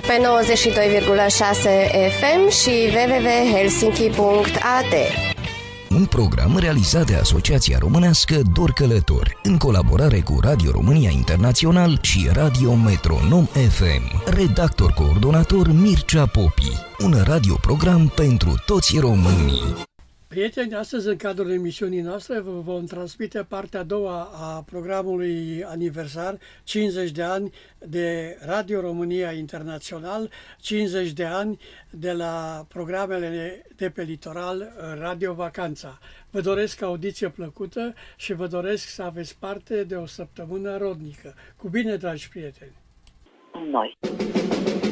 pe 92,6 FM și www.helsinki.at. Un program realizat de Asociația Românească Dor Călători, în colaborare cu Radio România Internațional și Radio Metronom FM. Redactor coordonator Mircea Popi. Un radioprogram pentru toți românii. Prieteni, astăzi în cadrul emisiunii noastre vă vom transmite partea a doua a programului aniversar, 50 de ani de Radio România Internațional, 50 de ani de la programele de pe litoral Radio Vacanța. Vă doresc audiție plăcută și vă doresc să aveți parte de o săptămână rodnică. Cu bine, dragi prieteni! Noi!